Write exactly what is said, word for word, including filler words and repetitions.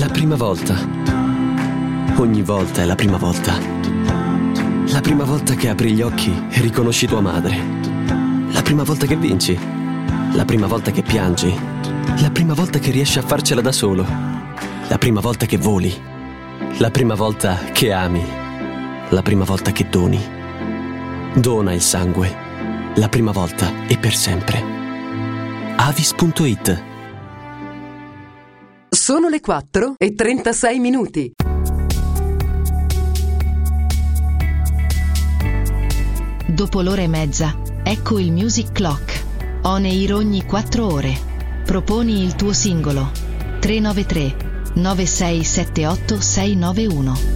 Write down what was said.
La prima volta. Ogni volta è la prima volta. La prima volta che apri gli occhi e riconosci tua madre. La prima volta che vinci. La prima volta che piangi. La prima volta che riesci a farcela da solo. La prima volta che voli. La prima volta che ami. La prima volta che doni. Dona il sangue. La prima volta e per sempre. Avis punto it. Sono le quattro e trentasei minuti. Dopo l'ora e mezza, ecco il Music Clock. On air ogni quattro ore. Proponi il tuo singolo. tre nove tre nove sei sette otto sei nove uno.